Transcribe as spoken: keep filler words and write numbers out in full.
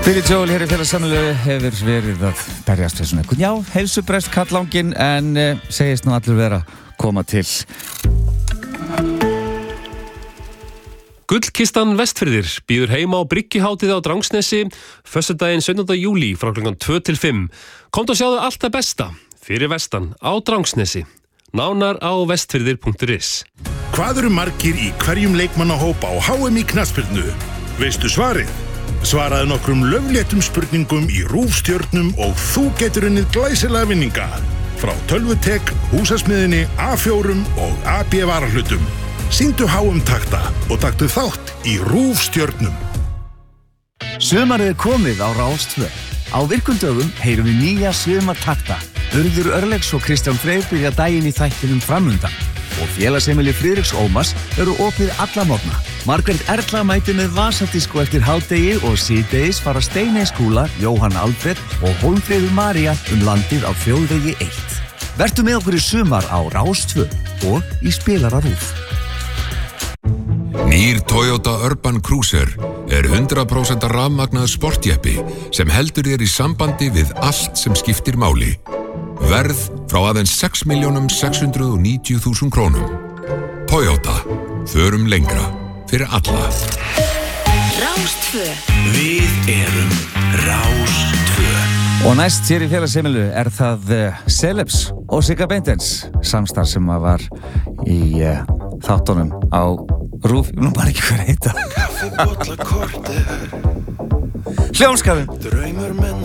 Billy Joel hér í félagssamlegu hefur verið að berjast við svona já, heilsubrest kallangin en uh, segist nú allir vera koma til. Gullkistan Vestfirðir býður heima á Bryggjuhátíð á Drangsnesi föstudaginn sautjánda júlí frá klukkan tvö til fimm. Komdu að sjáðu allt það besta fyrir vestan á Drangsnesi. Nánar á vestfirðir punktur is. Hvað eru margir í hverjum leikmannahóp á H M í knattspyrnu? Veistu svarið? Svaraðu nokkrum löfléttum spurningum í rúfstjörnum og þú getur unnið glæsilega vinninga. Frá Tölvutek, Húsasmiðinni, A fjórum og A B varahlutum. Sýndu H M takta og taktu þátt í rúfstjörnum. Sumarið er komið á Rás tvö. Á virkum dögum heyrum við nýja sumartakta. Urður Örlegs og Kristján Freyr byrja daginn í þættinum framundan. Og félagsheimili Friðriks Ómars eru opið alla morgna. Margrét Erla mætir með vasadisko eftir hádegi og síðdegis fara Steiney Skúla, Jóhann Albert og Hólmfríður María um landið á Þjóðvegi eitt. Vertu með okkur í sumar á Rás tvö og í spilara RÚV. Nýr Toyota Urban Cruiser er hundrað prósent rafmagnaður sportjeppi sem heldur þér í sambandi við allt sem skiptir máli. Verð frá aðeins sex milljónum sex hundruð og níutíu þúsund krónum. Toyota, förum lengra fyrir alla. Rás tvö. Við erum Rás tvö. Og næst hér í félagsheimilu er það uh, Celebs og Sigga Beinteins samstarf sem að var í uh, þáttunum á RÚV, nú bara ekki hver heita. Hljómskafinn.